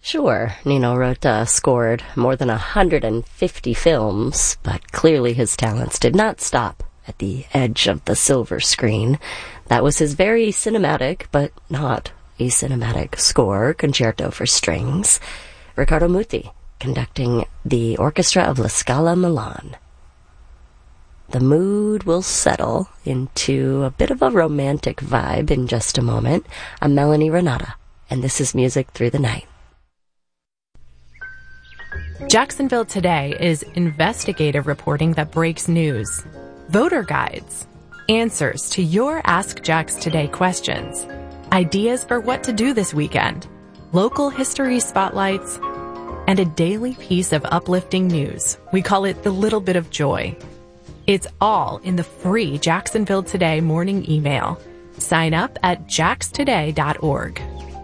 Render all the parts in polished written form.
Sure, Nino Rota scored more than 150 films, but clearly his talents did not stop at the edge of the silver screen. That was his very cinematic, but not a cinematic score, Concerto for Strings. Riccardo Muti conducting the orchestra of La Scala Milan. The mood will settle into a bit of a romantic vibe in just a moment. I'm Melanie Renata, and this is Music Through the Night. Jacksonville Today is investigative reporting that breaks news, voter guides, answers to your Ask Jax Today questions, ideas for what to do this weekend, local history spotlights, and a daily piece of uplifting news. We call it the little bit of joy. It's all in the free Jacksonville Today morning email. Sign up at jaxtoday.org.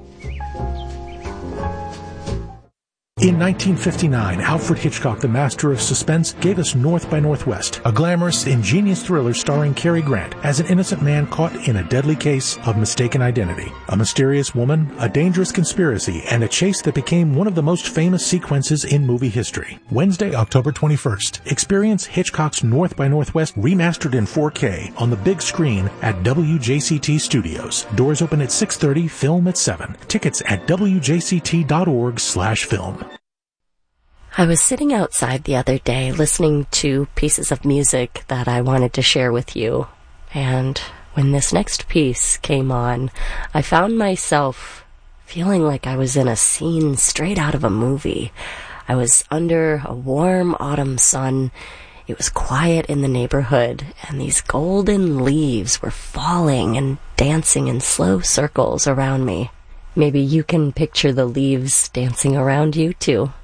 In 1959, Alfred Hitchcock, the master of suspense, gave us North by Northwest, a glamorous, ingenious thriller starring Cary Grant as an innocent man caught in a deadly case of mistaken identity. A mysterious woman, a dangerous conspiracy, and a chase that became one of the most famous sequences in movie history. Wednesday, October 21st, experience Hitchcock's North by Northwest remastered in 4K on the big screen at WJCT Studios. Doors open at 6:30, film at 7. Tickets at wjct.org/film. I was sitting outside the other day listening to pieces of music that I wanted to share with you, and when this next piece came on, I found myself feeling like I was in a scene straight out of a movie. I was under a warm autumn sun. It was quiet in the neighborhood, and these golden leaves were falling and dancing in slow circles around me. Maybe you can picture the leaves dancing around you too.